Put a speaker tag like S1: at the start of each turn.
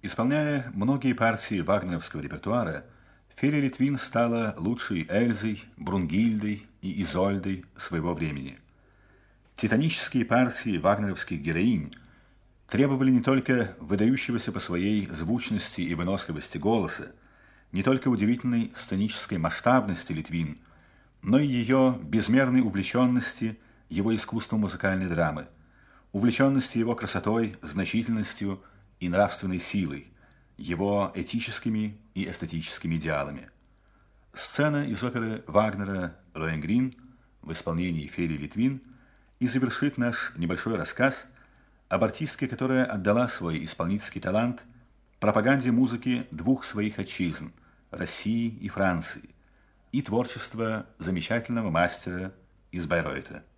S1: Исполняя многие партии вагнеровского репертуара, Фелия Литвин стала лучшей Эльзой, Брунгильдой и Изольдой своего времени. Титанические партии вагнеровских героинь требовали не только выдающегося по своей звучности и выносливости голоса, не только удивительной сценической масштабности Литвин, но и ее безмерной увлеченности его искусством музыкальной драмы, увлеченности его красотой, значительностью и нравственной силой, его этическими и эстетическими идеалами. Сцена из оперы Вагнера «Лоэнгрин» в исполнении Фелии Литвин и завершит наш небольшой рассказ об артистке, которая отдала свой исполнительский талант пропаганде музыки двух своих отчизн – России и Франции, и творчество замечательного мастера из Байройта.